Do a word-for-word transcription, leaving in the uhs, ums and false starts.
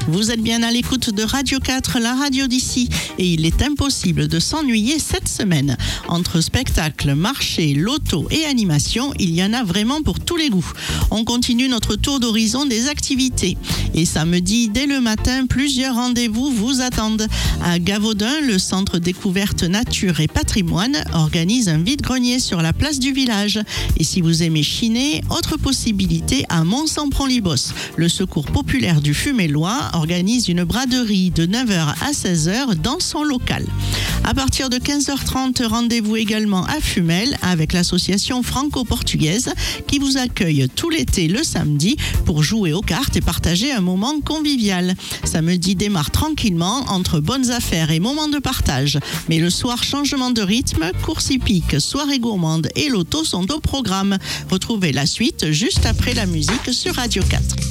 Vous êtes bien à l'écoute de Radio quatre, la radio d'ici, et il est impossible de s'ennuyer cette semaine. Entre spectacles, marchés, lotos et animations, il y en a vraiment pour tous les goûts. On continue notre tour d'horizon des activités. Et samedi, dès le matin, plusieurs rendez-vous vous attendent. À Gavaudin, le centre découverte nature et patrimoine organise un vide-grenier sur la place du village. Et si vous aimez chiner, autre possibilité à Mont-Sampron-Libos. Le Secours populaire du Fumélois organise une braderie de neuf heures à seize heures dans son local. À partir de quinze heures trente, rendez-vous également à Fumel avec l'association franco-portugaise qui vous accueille tout l'été le samedi pour jouer aux cartes et partager un moment convivial. Samedi démarre tranquillement entre bonnes affaires et moments de partage. Mais le soir, changement de rythme, course hippique, soirée gourmande et loto sont au programme. Retrouvez la suite juste après la musique sur Radio quatre.